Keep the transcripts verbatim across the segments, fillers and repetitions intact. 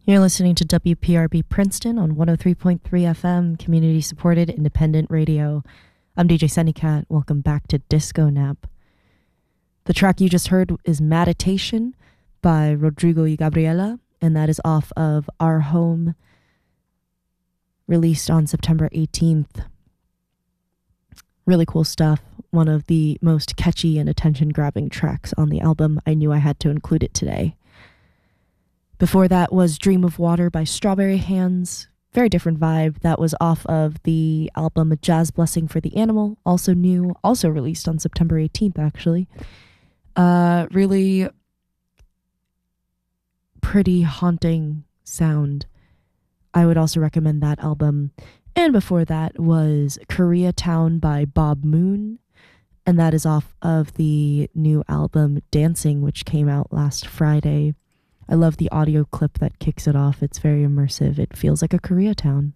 You're listening to W P R B Princeton on one oh three point three F M, community-supported independent radio. I'm D J Sunnycat. Welcome back to Disco Nap. The track you just heard is Meditation by Rodrigo y Gabriela, and that is off of Our Home, released on September eighteenth. Really cool stuff. One of the most catchy and attention-grabbing tracks on the album. I knew I had to include it today. Before that was Dream of Water by Strawberry Hands. Very different vibe. That was off of the album A Jazz Blessing for the Animal, also new, also released on September eighteenth, actually. Uh, really pretty haunting sound. I would also recommend that album. And before that was Koreatown by Bob Moon, and that is off of the new album Dancing, which came out last Friday. I love the audio clip that kicks it off. It's very immersive. It feels like a Koreatown.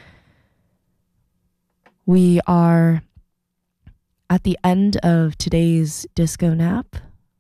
We are at the end of today's Disco Nap.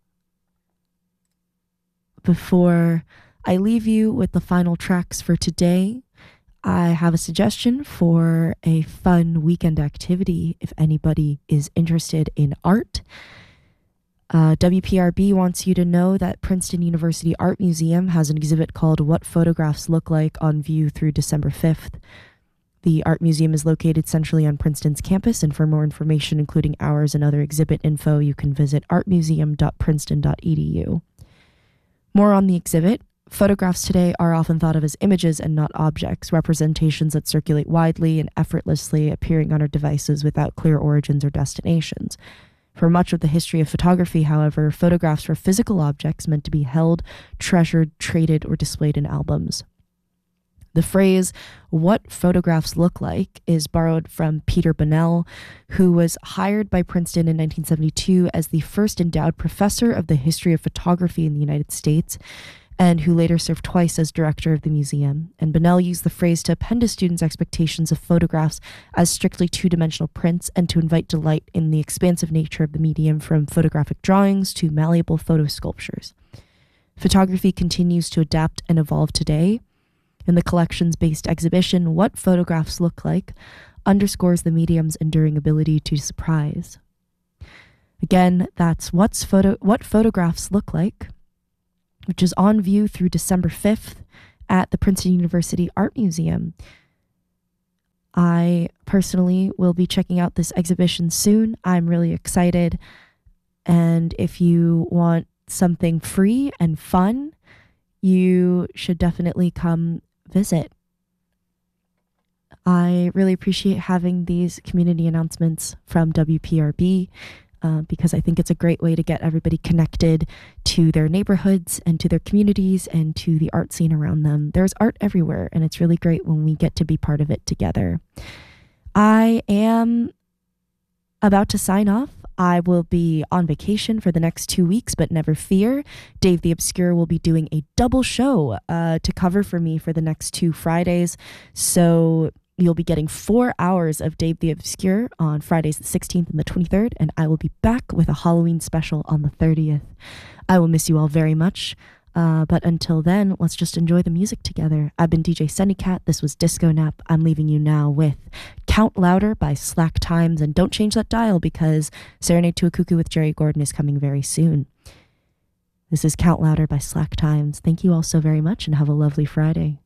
Before I leave you with the final tracks for today, I have a suggestion for a fun weekend activity if anybody is interested in art. Uh, W P R B wants you to know that Princeton University Art Museum has an exhibit called What Photographs Look Like on view through December fifth. The art museum is located centrally on Princeton's campus, and for more information, including hours and other exhibit info, you can visit art museum dot princeton dot e d u. More on the exhibit. Photographs today are often thought of as images and not objects, representations that circulate widely and effortlessly, appearing on our devices without clear origins or destinations. For much of the history of photography, however, photographs were physical objects meant to be held, treasured, traded, or displayed in albums. The phrase, "what photographs look like," is borrowed from Peter Bunnell, who was hired by Princeton in nineteen seventy-two as the first endowed professor of the history of photography in the United States, and who later served twice as director of the museum. And Bunnell used the phrase to append to students' expectations of photographs as strictly two-dimensional prints and to invite delight in the expansive nature of the medium, from photographic drawings to malleable photo sculptures. Photography continues to adapt and evolve today. In the collections-based exhibition, What Photographs Look Like underscores the medium's enduring ability to surprise. Again, that's What's photo- What Photographs Look Like, which is on view through December fifth at the Princeton University Art Museum. I personally will be checking out this exhibition soon. I'm really excited. And if you want something free and fun, you should definitely come visit. I really appreciate having these community announcements from W P R B. Uh, because I think it's a great way to get everybody connected to their neighborhoods and to their communities and to the art scene around them. There's art everywhere, and it's really great when we get to be part of it together. I am about to sign off. I will be on vacation for the next two weeks, but never fear. Dave the Obscure will be doing a double show uh, to cover for me for the next two Fridays. So you'll be getting four hours of Dave the Obscure on Fridays the sixteenth and the twenty-third, and I will be back with a Halloween special on the thirtieth. I will miss you all very much, uh, but until then, let's just enjoy the music together. I've been D J Sunnycat. This was Disco Nap. I'm leaving you now with Count Louder by Slack Times, and don't change that dial because Serenade to a Cuckoo with Jerry Gordon is coming very soon. This is Count Louder by Slack Times. Thank you all so very much, and have a lovely Friday.